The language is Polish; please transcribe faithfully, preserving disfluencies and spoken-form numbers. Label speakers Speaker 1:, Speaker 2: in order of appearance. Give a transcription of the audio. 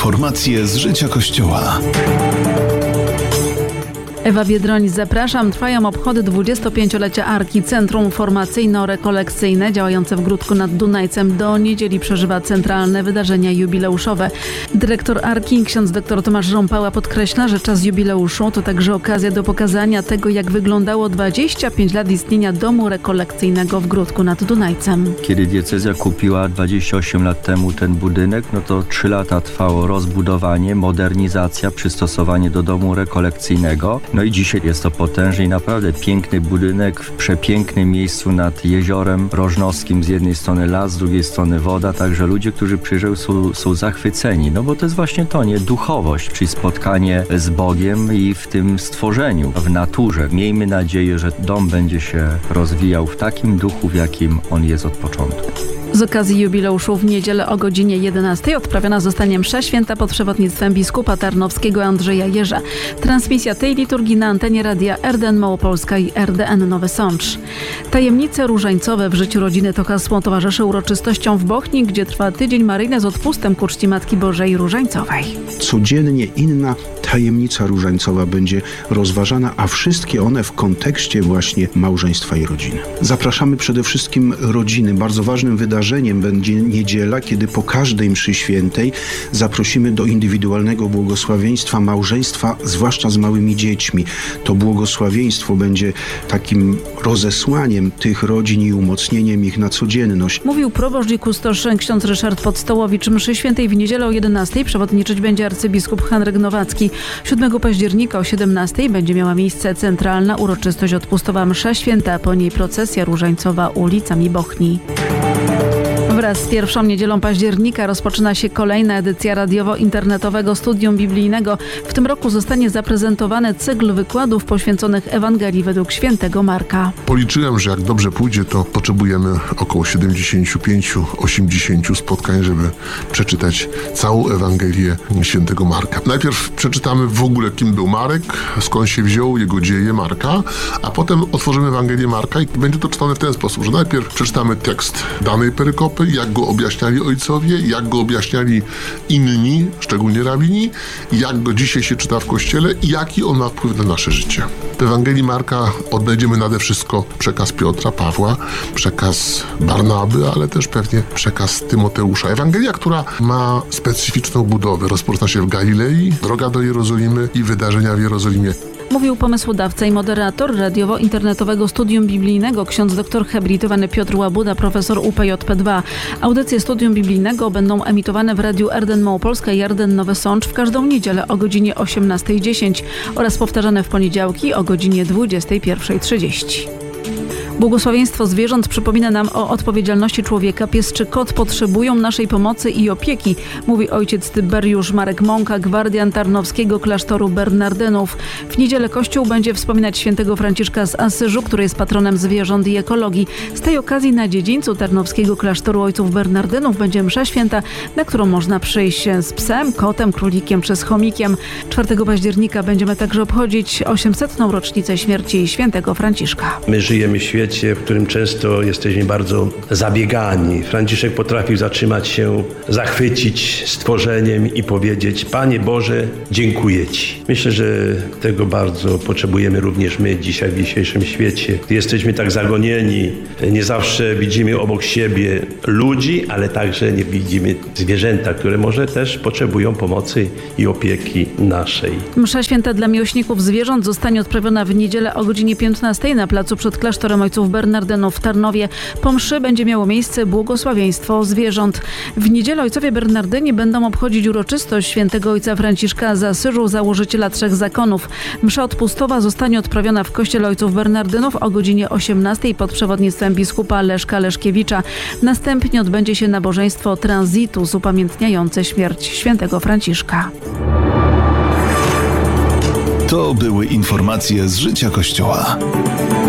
Speaker 1: Informacje z życia Kościoła.
Speaker 2: Ewa Biedroń, zapraszam. Trwają obchody dwudziestopięciolecia Arki. Centrum Formacyjno-Rekolekcyjne działające w Gródku nad Dunajcem do niedzieli przeżywa centralne wydarzenia jubileuszowe. Dyrektor Arki, ksiądz dr Tomasz Rąpała, podkreśla, że czas jubileuszu to także okazja do pokazania tego, jak wyglądało dwadzieścia pięć lat istnienia domu rekolekcyjnego w Gródku nad Dunajcem.
Speaker 3: Kiedy diecezja kupiła dwadzieścia osiem lat temu ten budynek, no to trzy lata trwało rozbudowanie, modernizacja, przystosowanie do domu rekolekcyjnego. No i dzisiaj jest to potężny i naprawdę piękny budynek w przepięknym miejscu nad jeziorem Rożnowskim. Z jednej strony las, z drugiej strony woda, także ludzie, którzy przyjeżdżają, są, są zachwyceni. No bo to jest właśnie to, nie? Duchowość, czyli spotkanie z Bogiem i w tym stworzeniu, w naturze. Miejmy nadzieję, że dom będzie się rozwijał w takim duchu, w jakim on jest od początku.
Speaker 2: Z okazji jubileuszu w niedzielę o godzinie jedenastej odprawiona zostanie msza święta pod przewodnictwem biskupa tarnowskiego Andrzeja Jerza. Transmisja tej liturgii na antenie radia R D N Małopolska i R D N Nowy Sącz. Tajemnice różańcowe w życiu rodziny to hasło towarzyszy uroczystościom w Bochni, gdzie trwa tydzień maryjny z odpustem ku czci Matki Bożej Różańcowej.
Speaker 4: Codziennie inna tajemnica różańcowa będzie rozważana, a wszystkie one w kontekście właśnie małżeństwa i rodziny. Zapraszamy przede wszystkim rodziny. Bardzo ważnym wydarzeniem będzie niedziela, kiedy po każdej mszy świętej zaprosimy do indywidualnego błogosławieństwa małżeństwa, zwłaszcza z małymi dziećmi. To błogosławieństwo będzie takim rozesłaniem tych rodzin i umocnieniem ich na codzienność.
Speaker 2: Mówił proboszcz i kustosz ksiądz Ryszard Podstołowicz. Mszy świętej w niedzielę o jedenastej przewodniczyć będzie arcybiskup Henryk Nowacki. siódmego października o siedemnastej będzie miała miejsce centralna uroczystość odpustowa msza święta, po niej procesja różańcowa ulicami Bochni. Wraz z pierwszą niedzielą października rozpoczyna się kolejna edycja radiowo-internetowego studium biblijnego. W tym roku zostanie zaprezentowany cykl wykładów poświęconych Ewangelii według świętego Marka.
Speaker 5: Policzyłem, że jak dobrze pójdzie, to potrzebujemy około siedemdziesiąt pięć do osiemdziesięciu spotkań, żeby przeczytać całą Ewangelię świętego Marka. Najpierw przeczytamy w ogóle, kim był Marek, skąd się wziął, jego dzieje Marka, a potem otworzymy Ewangelię Marka i będzie to czytane w ten sposób, że najpierw przeczytamy tekst danej perykopy, jak go objaśniali ojcowie, jak go objaśniali inni, szczególnie rabini, jak go dzisiaj się czyta w Kościele i jaki on ma wpływ na nasze życie. W Ewangelii Marka odnajdziemy nade wszystko przekaz Piotra, Pawła, przekaz Barnaby, ale też pewnie przekaz Tymoteusza. Ewangelia, która ma specyficzną budowę. Rozpoczyna się w Galilei, droga do Jerozolimy i wydarzenia w Jerozolimie.
Speaker 2: Mówił pomysłodawca i moderator radiowo-internetowego studium biblijnego ksiądz dr habilitowany Piotr Łabuda, profesor U P J P dwa. Audycje studium biblijnego będą emitowane w radiu R D N Małopolska i R D N Nowy Sącz w każdą niedzielę o godzinie osiemnastej dziesięć oraz powtarzane w poniedziałki o godzinie dwudziestej pierwszej trzydzieści. Błogosławieństwo zwierząt przypomina nam o odpowiedzialności człowieka. Pies czy kot potrzebują naszej pomocy i opieki, mówi ojciec Tyberiusz Marek Mąka, gwardian tarnowskiego klasztoru Bernardynów. W niedzielę Kościół będzie wspominać świętego Franciszka z Asyżu, który jest patronem zwierząt i ekologii. Z tej okazji na dziedzińcu tarnowskiego klasztoru ojców Bernardynów będzie msza święta, na którą można przyjść z psem, kotem, królikiem czy z chomikiem. czwartego października będziemy także obchodzić osiemsetną rocznicę śmierci świętego Franciszka.
Speaker 6: My żyjemy w świecie, w którym często jesteśmy bardzo zabiegani. Franciszek potrafił zatrzymać się, zachwycić stworzeniem i powiedzieć: Panie Boże, dziękuję Ci. Myślę, że tego bardzo potrzebujemy również my dzisiaj w dzisiejszym świecie. Jesteśmy tak zagonieni, nie zawsze widzimy obok siebie ludzi, ale także nie widzimy zwierzęta, które może też potrzebują pomocy i opieki naszej.
Speaker 2: Msza święta dla miłośników zwierząt zostanie odprawiona w niedzielę o godzinie piętnastej na placu przed klasztorem ojców Bernardynów w Tarnowie. Po mszy będzie miało miejsce błogosławieństwo zwierząt. W niedzielę ojcowie Bernardyni będą obchodzić uroczystość świętego ojca Franciszka z Asyżu, założyciela trzech zakonów. Msza odpustowa zostanie odprawiona w kościele ojców Bernardynów o godzinie osiemnastej pod przewodnictwem biskupa Leszka Leszkiewicza. Następnie odbędzie się nabożeństwo transitus upamiętniające śmierć świętego Franciszka.
Speaker 1: To były informacje z życia Kościoła.